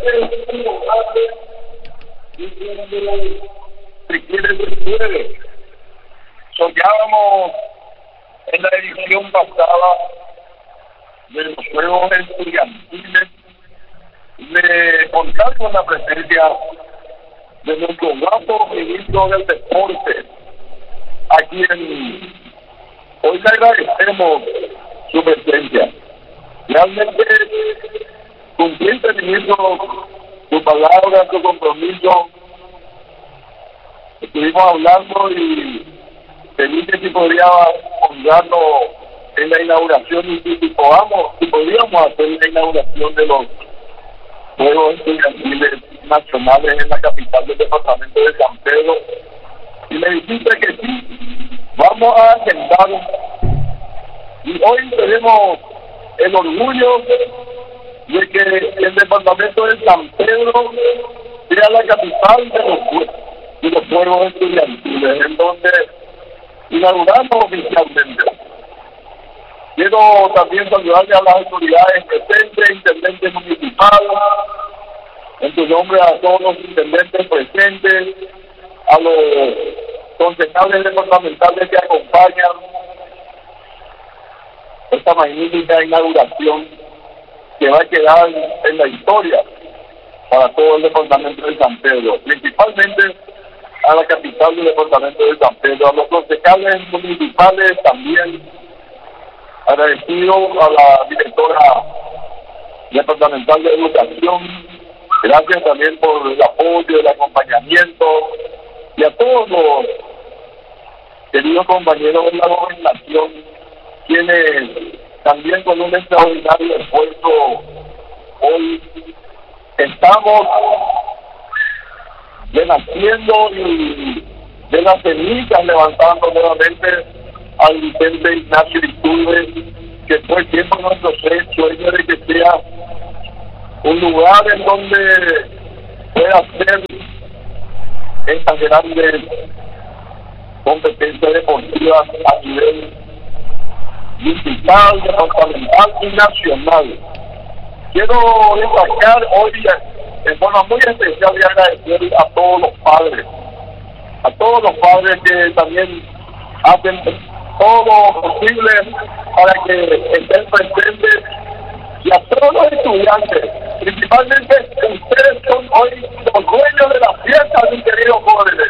Si quiere, se puede. Soñábamos en la edición pasada de los Juegos Estudiantiles de contar con la presencia de nuestro guapo ministro del Deporte, a quien hoy le agradecemos su presencia. Realmente cumpliste, ministro, tu palabra, tu compromiso. Estuvimos hablando y pedí que si podría honrarnos en la inauguración y si podríamos hacer la inauguración de los Juegos Estudiantiles Nacionales en la capital del departamento de San Pedro. Y me dijiste que sí, vamos a agendar. Y hoy tenemos el orgullo de que el departamento de San Pedro sea la capital de los Juegos Estudiantiles, en donde inauguramos oficialmente. Quiero también saludarle a las autoridades presentes, intendente municipal, en su nombre a todos los intendentes presentes, a los concejales departamentales que acompañan esta magnífica inauguración que va a quedar en la historia para todo el departamento de San Pedro, principalmente a la capital del departamento de San Pedro, a los concejales municipales también, agradecido a la directora departamental de educación, gracias también por el apoyo, el acompañamiento, y a todos los queridos compañeros de la gobernación, quienes también con un extraordinario esfuerzo hoy estamos renaciendo y de las cenizas levantando nuevamente al Vicente Ignacio Iturbe, que fue siempre nuestro sueño de que sea un lugar en donde pueda ser estas grandes competencias deportivas a nivel municipal, departamental y nacional. Quiero destacar hoy en forma muy especial y agradecer a todos los padres que también hacen todo lo posible para que estén presentes, y a todos los estudiantes, principalmente ustedes son hoy los dueños de la fiesta, mis queridos jóvenes.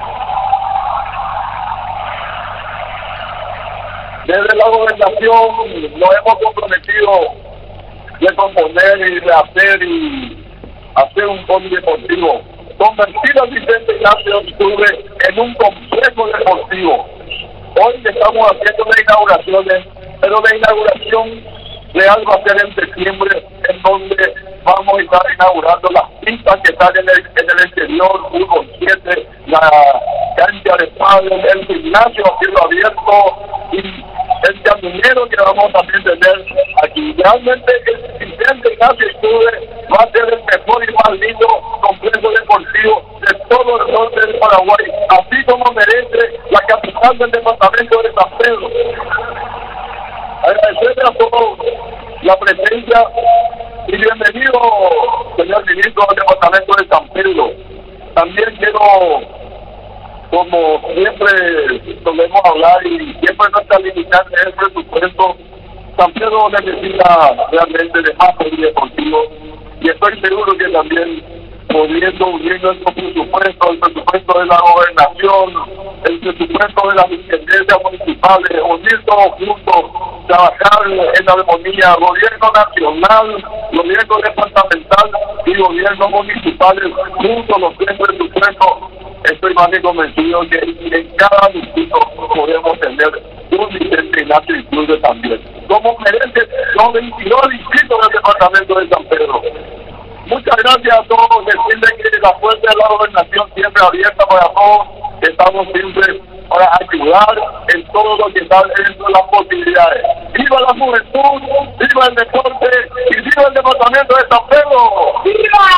Desde la gobernación nos hemos comprometido de componer y de hacer un polideportivo, convertir al Vicente Ignacio Iturbe en un complejo deportivo. Hoy estamos haciendo las inauguraciones, pero la inauguración real va a ser en septiembre, en donde vamos a estar inaugurando las pistas que están en el exterior, fútbol 7, la cancha de pádel, el gimnasio a cielo abierto y el caminero que vamos a también tener aquí. Realmente el Vicente Ignacio Iturbe va a ser el mejor y más lindo complejo deportivo de todo el norte del Paraguay, así como merece la capital del departamento de San Pedro. Agradecerle a todos la presencia y bienvenido, señor ministro del departamento de San Pedro. También quiero, como siempre solemos hablar y siempre nuestra limitante es el presupuesto, San Pedro necesita realmente de más polideportivo, y estoy seguro que también pudiendo unir nuestro presupuesto, el presupuesto de la gobernación, el presupuesto de las intendencias municipales, unir todos juntos, trabajar en la armonía, gobierno nacional, gobierno departamental y gobierno municipal, juntos los tres presupuestos. Estoy más que convencido que en cada distrito podemos tener un Vicente Ignacio Iturbe también, como merece los 22 distritos del departamento de San Pedro. Muchas gracias a todos, decirles que la puerta de la gobernación siempre abierta para todos, que estamos siempre para ayudar en todo lo que está dentro de las posibilidades. ¡Viva la juventud! ¡Viva el deporte! ¡Y viva el departamento de San Pedro! ¡Viva!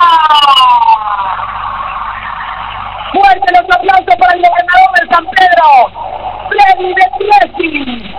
Fuerte los aplausos para el gobernador de San Pedro, Freddy de Piesi.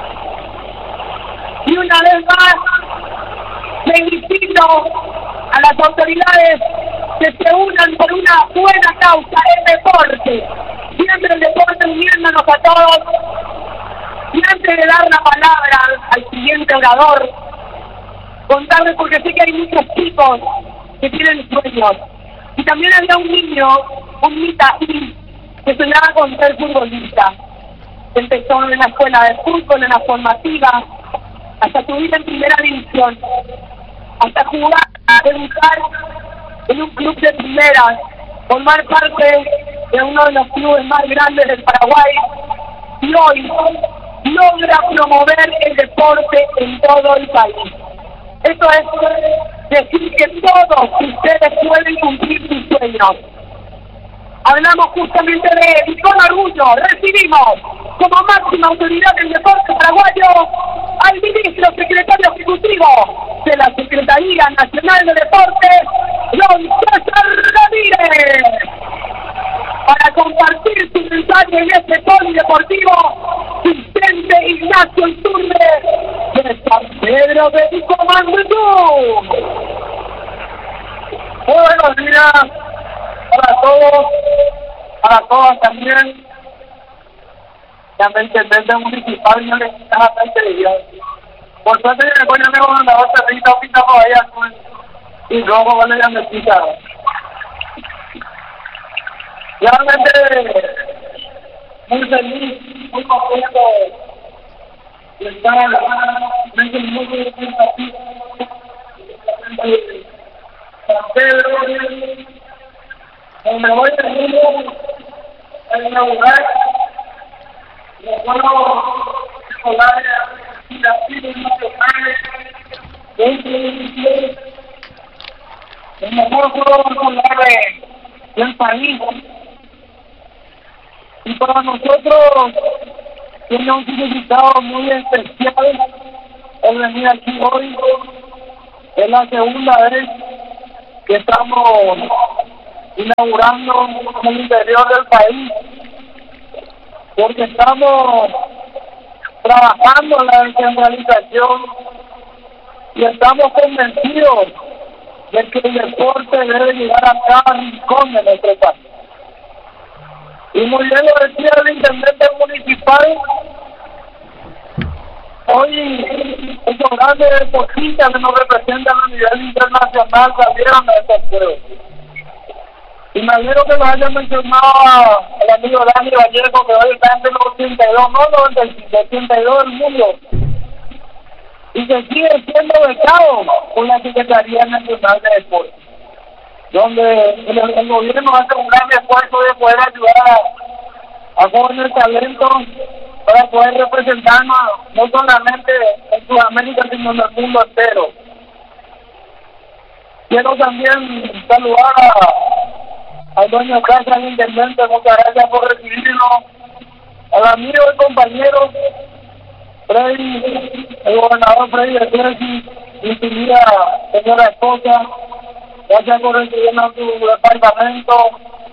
Y una vez más, felicito a las autoridades que se unan por una buena causa, el deporte. Siempre el deporte uniéndonos a todos. Y antes de dar la palabra al siguiente orador, contarles, porque sé que hay muchos chicos que tienen sueños. Y también había un niño, un Mitaí, que soñaba con ser futbolista. Empezó en la escuela de fútbol, en la formativa, hasta subir en primera división, hasta jugar, debutar en un club de primera, formar parte de uno de los clubes más grandes del Paraguay, y hoy logra promover el deporte en todo el país. Eso es decir que todos ustedes pueden cumplir sus sueños. Hablamos justamente de él y con orgullo recibimos como máxima autoridad del deporte paraguayo al ministro secretario ejecutivo de la Secretaría Nacional de Deportes, don César Ramírez, para compartir su mensaje en este polideportivo Vicente Ignacio Iturbe de San Pedro de Tucumán. Buenos días para todos, para todas también. La intendente municipal no le está bien. Por suerte que después ya me gobernador se rita un pintado ahí azul y rojo, vale, ya me quita. Realmente muy feliz, muy contento de estar muy representativo de San Pedro, donde voy a inaugurar los juegos escolares y las filas nacionales de 2016, el mejor juego escolar del país. Y para nosotros tiene un significado muy especial el venir aquí hoy. Es la segunda vez que estamos inaugurando en el interior del país, porque estamos trabajando en la descentralización y estamos convencidos de que el deporte debe llegar a cada rincón de nuestro país. Y muy bien lo decía el intendente municipal, hoy esos grandes deportistas que nos representan a nivel internacional salieron de estos juegos. Y me alegro que lo haya mencionado el amigo Dani Vallejo, que hoy está entre los 82, no los 82 del mundo, y que sigue siendo becado por la Secretaría Nacional de Deportes, donde el gobierno hace un gran esfuerzo de poder ayudar a jóvenes talentos para poder representarnos no solamente en Sudamérica, sino en el mundo entero. Quiero también saludar al dueño de casa, al intendente, muchas gracias por recibirnos, al amigo y compañero Freddy, el gobernador Freddy de Cresci, y su vida, señora esposa, gracias por recibirnos a su departamento,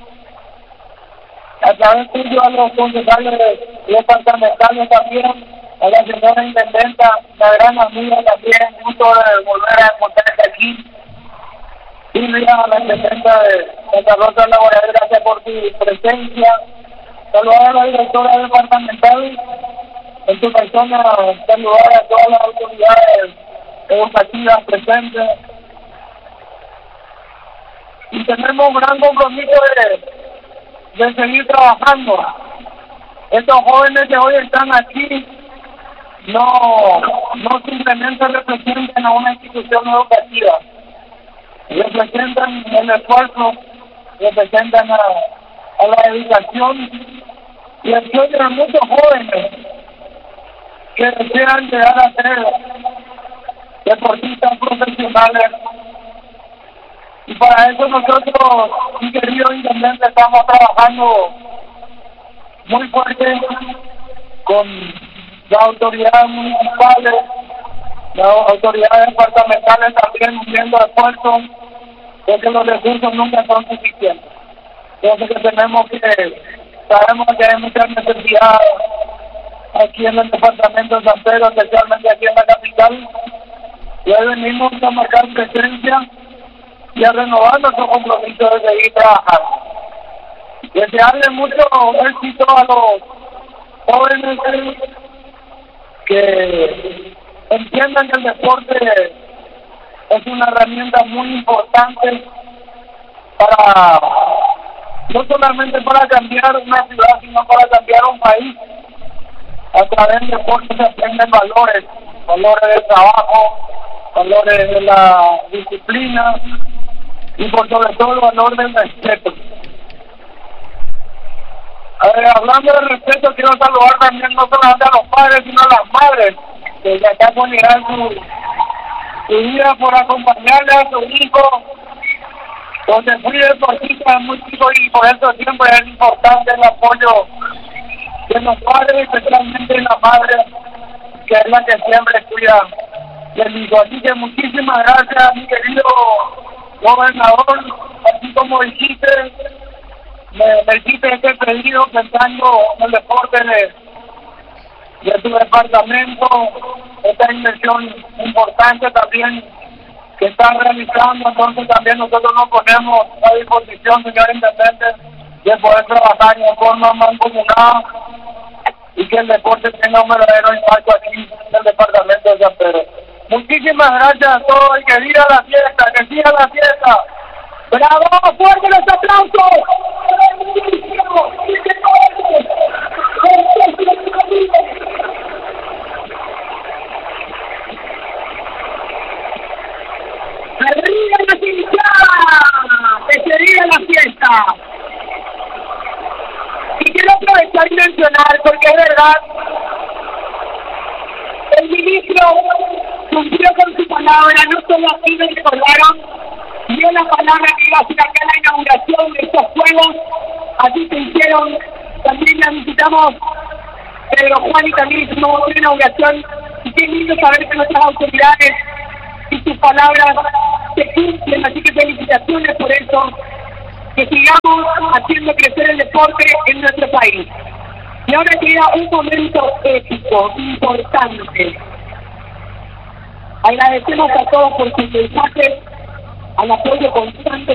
a través tuyo a los concejales departamentales también, a la señora intendenta, la gran amiga también, gusto de volver a encontrarse aquí. Y mira, a la intendenta de Santa Rosa La Guardia, gracias por tu presencia. Saludar a la directora departamental, en su persona, saludar a todas las autoridades educativas presentes. Y tenemos un gran compromiso de seguir trabajando. Estos jóvenes que hoy están aquí no simplemente representan a una institución educativa, representan el esfuerzo, representan a la educación y el sueño de muchos jóvenes que desean llegar a ser deportistas profesionales. Y para eso nosotros, mi querido intendente, estamos trabajando muy fuerte con las autoridades municipales, las autoridades departamentales también uniendo esfuerzos, porque los recursos nunca son suficientes. Entonces que sabemos que hay muchas necesidades aquí en el departamento de San Pedro, especialmente aquí en la capital, y hoy venimos a marcar presencia y a renovar nuestro compromiso de seguir trabajando. Desearle mucho éxito a los jóvenes que entiendan que el deporte es una herramienta muy importante para, no solamente para cambiar una ciudad, sino para cambiar un país. A través del deporte se aprenden valores de trabajo, valores de la disciplina y por sobre todo el valor del respeto. Hablando del respeto, quiero saludar también no solamente a los padres, sino a las madres, que ya están poniendo su vida por acompañarle a su hijo, donde fui deportista es muy chico y por eso siempre es importante el apoyo de los padres, especialmente la madre, que es la que siempre cuida del hijo. Así que muchísimas gracias, mi querido gobernador, así como dijiste, me hiciste este pedido pensando en el deporte de tu departamento, esta inversión importante también que están realizando, entonces también nosotros nos ponemos a disposición, señor intendente, de poder trabajar en forma mancomunada y que el deporte tenga un verdadero impacto aquí en el departamento de San Pedro. Muchísimas gracias a todos y que siga la fiesta, que siga la fiesta. ¡Bravo! ¡Fuerte los aplausos! ¡Arriba la fiesta! ¡Que se diga la fiesta! Y quiero aprovechar y mencionar, porque es verdad, el ministro cumplió con su palabra, no solo aquí me recordaron, dio la palabra que iba a hacer acá la inauguración de estos juegos, así se hicieron, también la visitamos Pedro Juan y también hicimos una inauguración, y qué lindo saber que nuestras autoridades y sus palabras se cumplen, así que felicitaciones por eso, que sigamos haciendo crecer el deporte en nuestro país. Y ahora queda un momento épico, importante. Agradecemos a todos por sus mensajes, al apoyo constante